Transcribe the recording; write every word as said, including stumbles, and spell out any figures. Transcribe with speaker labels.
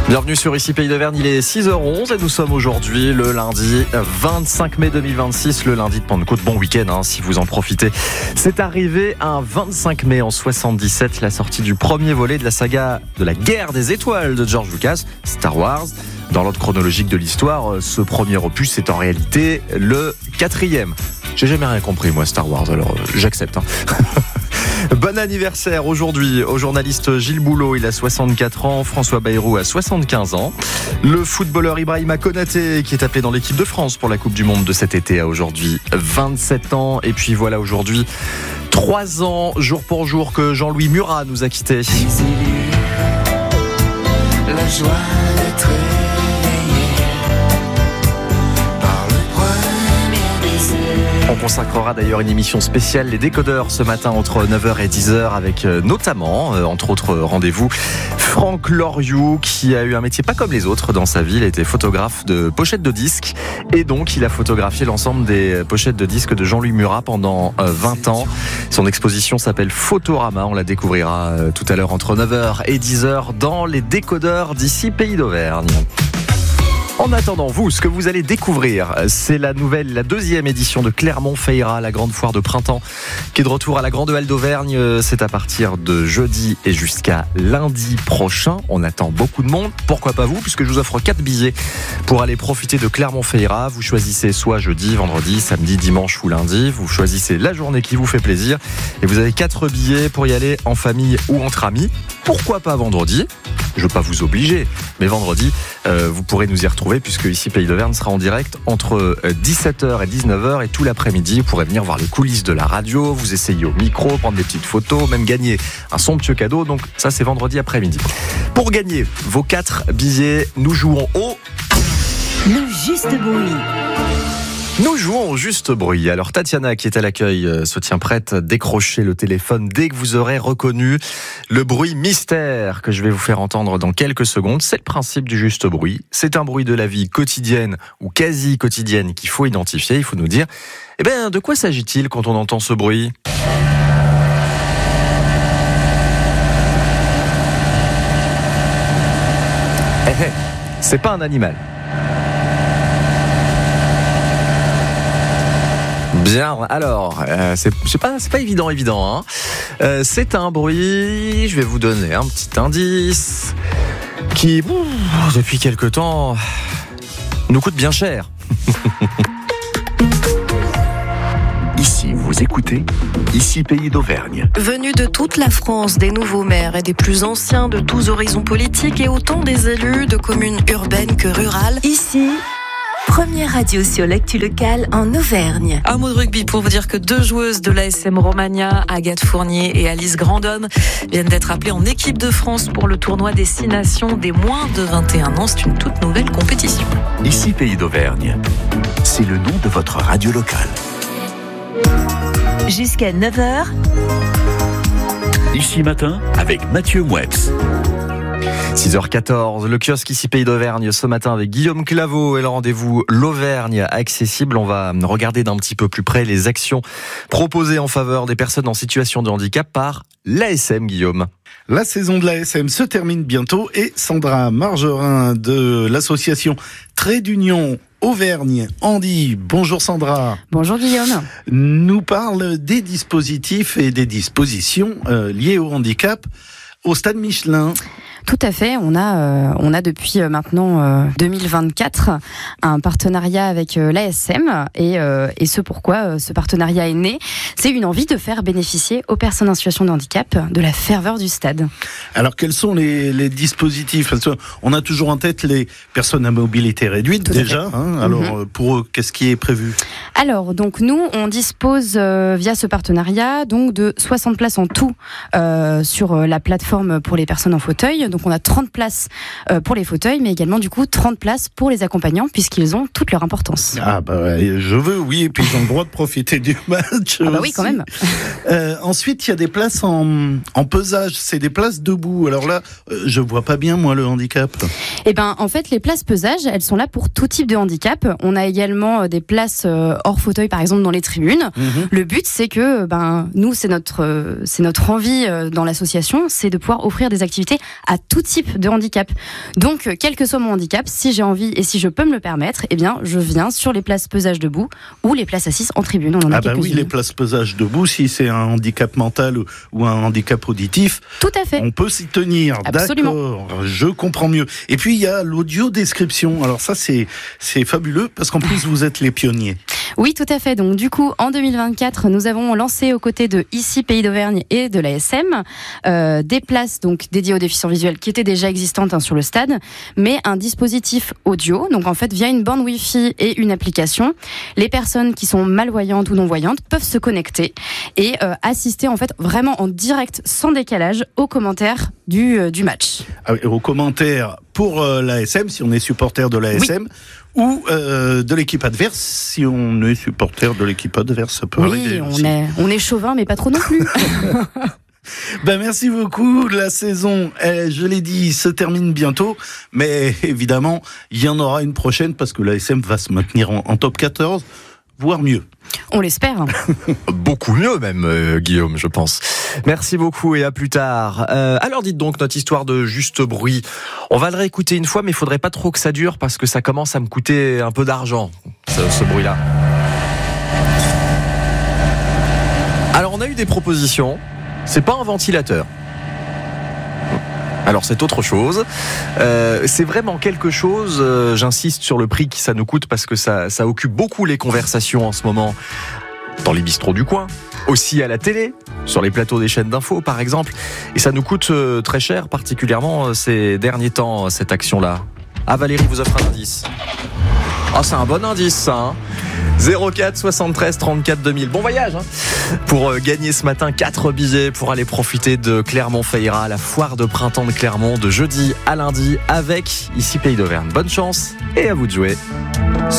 Speaker 1: Bienvenue sur Ici Pays d'Auvergne, il est six heures onze et nous sommes aujourd'hui le lundi vingt-cinq mai deux mille vingt-six, le lundi de Pentecôte. Bon week-end hein, si vous en profitez. C'est arrivé un vingt-cinq mai en soixante-dix-sept, la sortie du premier volet de la saga de la guerre des étoiles de George Lucas, Star Wars. Dans l'ordre chronologique de l'histoire, ce premier opus est en réalité le quatrième. J'ai jamais rien compris moi Star Wars, alors euh, j'accepte. Hein. Bon anniversaire aujourd'hui au journaliste Gilles Boulot, il a soixante-quatre ans, François Bayrou a soixante-quinze ans. Le footballeur Ibrahima Konaté, qui est appelé dans l'équipe de France pour la Coupe du Monde de cet été, a aujourd'hui vingt-sept ans. Et puis voilà aujourd'hui, trois ans, jour pour jour, que Jean-Louis Murat nous a quittés. La joie d'être On consacrera d'ailleurs une émission spéciale, les décodeurs, ce matin entre neuf heures et dix heures, avec notamment, euh, entre autres rendez-vous, Franck Loriou, qui a eu un métier pas comme les autres dans sa vie. Il a été photographe de pochettes de disques et donc il a photographié l'ensemble des pochettes de disques de Jean-Louis Murat pendant euh, vingt ans. Son exposition s'appelle Photorama, on la découvrira euh, tout à l'heure entre neuf heures et dix heures dans les décodeurs d'Ici Pays d'Auvergne. En attendant, vous, ce que vous allez découvrir, c'est la nouvelle, la deuxième édition de Clermont-Feira, la grande foire de printemps, qui est de retour à la Grande Halle d'Auvergne. C'est à partir de jeudi et jusqu'à lundi prochain. On attend beaucoup de monde. Pourquoi pas vous, puisque je vous offre quatre billets pour aller profiter de Clermont-Feira. Vous choisissez soit jeudi, vendredi, samedi, dimanche ou lundi. Vous choisissez la journée qui vous fait plaisir. Et vous avez quatre billets pour y aller en famille ou entre amis. Pourquoi pas vendredi ? Je ne veux pas vous obliger, mais vendredi, euh, vous pourrez nous y retrouver puisque ici Pays d'Auvergne sera en direct entre dix-sept heures et dix-neuf heures et tout l'après-midi. Vous pourrez venir voir les coulisses de la radio, vous essayer au micro, prendre des petites photos, même gagner un somptueux cadeau. Donc ça, c'est vendredi après-midi. Pour gagner vos quatre billets, nous jouons au...
Speaker 2: Le juste bruit.
Speaker 1: Nous jouons au juste bruit. Alors Tatiana, qui est à l'accueil, se tient prête à décrocher le téléphone dès que vous aurez reconnu le bruit mystère que je vais vous faire entendre dans quelques secondes. C'est le principe du juste bruit. C'est un bruit de la vie quotidienne ou quasi quotidienne qu'il faut identifier. Il faut nous dire, eh ben, de quoi s'agit-il quand on entend ce bruit ? Eh, eh, c'est pas un animal. Bien, alors, euh, c'est, c'est, pas, c'est pas évident, évident. Hein. Euh, c'est un bruit, je vais vous donner un petit indice, qui, ouf, depuis quelque temps, nous coûte bien cher.
Speaker 3: Ici, vous écoutez Ici Pays d'Auvergne.
Speaker 2: Venus de toute la France, des nouveaux maires et des plus anciens de tous horizons politiques et autant des élus de communes urbaines que rurales, ici... Première radio sur l'actu locale en Auvergne. Un mot de rugby pour vous dire que deux joueuses de l'A S M Romagna, Agathe Fournier et Alice Grandhomme, viennent d'être appelées en équipe de France pour le tournoi des six nations des moins de vingt et un ans. C'est une toute nouvelle compétition.
Speaker 3: Ici Pays d'Auvergne, c'est le nom de votre radio locale.
Speaker 2: Jusqu'à neuf heures.
Speaker 3: Ici matin avec Mathieu Moueps.
Speaker 1: six heures quatorze, le kiosque Ici Pays d'Auvergne ce matin avec Guillaume Claveau et le rendez-vous l'Auvergne accessible. On va regarder d'un petit peu plus près les actions proposées en faveur des personnes en situation de handicap par l'A S M, Guillaume.
Speaker 4: La saison de l'A S M se termine bientôt et Sandra Margerin de l'association Trait d'Union Auvergne Handi. Bonjour Sandra.
Speaker 5: Bonjour Guillaume.
Speaker 4: Nous parle des dispositifs et des dispositions euh, liées au handicap au Stade Michelin.
Speaker 5: Tout à fait, on a euh, on a depuis euh, maintenant euh, deux mille vingt-quatre un partenariat avec euh, l'A S M et euh, et ce pourquoi euh, ce partenariat est né, c'est une envie de faire bénéficier aux personnes en situation de handicap de la ferveur du stade.
Speaker 4: Alors quels sont les les dispositifs ? Parce qu'on a toujours en tête les personnes à mobilité réduite. Tout déjà. Hein, alors mm-hmm. Pour eux, qu'est-ce qui est prévu ?
Speaker 5: Alors donc nous on dispose euh, via ce partenariat donc de soixante places en tout euh, sur la plateforme pour les personnes en fauteuil. Donc on a trente places pour les fauteuils, mais également du coup trente places pour les accompagnants, puisqu'ils ont toute leur importance.
Speaker 4: Ah bah je veux, oui, et puis ils ont le droit de profiter du match.
Speaker 5: Ah bah oui, quand même.
Speaker 4: Euh, ensuite, il y a des places en, en pesage, c'est des places debout. Alors là, je vois pas bien moi le handicap.
Speaker 5: Eh ben en fait, les places pesage, elles sont là pour tout type de handicap. On a également des places hors fauteuil, par exemple dans les tribunes. Mm-hmm. Le but, c'est que ben nous, c'est notre c'est notre envie dans l'association, c'est de pouvoir offrir des activités à tout type de handicap. Donc, euh, quel que soit mon handicap, si j'ai envie et si je peux me le permettre, eh bien, je viens sur les places pesage debout ou les places assises en tribune. On en a
Speaker 4: ah bah oui,
Speaker 5: quelques-unes.
Speaker 4: les places pesage debout, si c'est un handicap mental ou, ou un handicap auditif,
Speaker 5: Tout à fait.
Speaker 4: on peut s'y tenir.
Speaker 5: Absolument.
Speaker 4: D'accord, je comprends mieux. Et puis il y a l'audio description. Alors ça c'est c'est fabuleux parce qu'en plus vous êtes les pionniers.
Speaker 5: Oui, tout à fait. Donc, du coup, en deux mille vingt-quatre, nous avons lancé aux côtés de Ici Pays d'Auvergne et de l'A S M euh, des places donc dédiées aux déficients visuels qui étaient déjà existantes hein, sur le stade, mais un dispositif audio. Donc, en fait, via une bande Wi-Fi et une application, les personnes qui sont malvoyantes ou non-voyantes peuvent se connecter et euh, assister en fait vraiment en direct, sans décalage, aux commentaires du euh, du match.
Speaker 4: Ah oui, aux commentaires pour euh, l'A S M si on est supporter de l'A S M. Oui. Ou euh, de l'équipe adverse, si on est supporter de l'équipe adverse, ça peut
Speaker 5: oui,
Speaker 4: arriver.
Speaker 5: Oui,
Speaker 4: aussi.
Speaker 5: on est, on est chauvin, mais pas trop non plus.
Speaker 4: Ben merci beaucoup. La saison, elle, je l'ai dit, se termine bientôt, mais évidemment, il y en aura une prochaine parce que l'A S M va se maintenir en, en top quatorze, voire mieux.
Speaker 5: On l'espère.
Speaker 1: Beaucoup mieux même, euh, Guillaume, je pense. Merci beaucoup et à plus tard. Euh, alors dites donc, notre histoire de juste bruit, on va le réécouter une fois, mais il faudrait pas trop que ça dure parce que ça commence à me coûter un peu d'argent, ce, ce bruit-là. Alors on a eu des propositions, c'est pas un ventilateur. Alors c'est autre chose, euh, c'est vraiment quelque chose, euh, j'insiste sur le prix que ça nous coûte parce que ça, ça occupe beaucoup les conversations en ce moment dans les bistrots du coin, aussi à la télé, sur les plateaux des chaînes d'infos par exemple, et ça nous coûte euh, très cher, particulièrement euh, ces derniers temps, cette action-là. Ah, Valérie vous offre un indice. Ah, c'est un bon indice ça, hein. zéro quatre soixante-treize trente-quatre deux mille. Bon voyage hein, pour euh, gagner ce matin quatre billets pour aller profiter de Clermont-Ferrera, la foire de printemps de Clermont, de jeudi à lundi avec Ici Pays d'Auvergne. Bonne chance et à vous de jouer.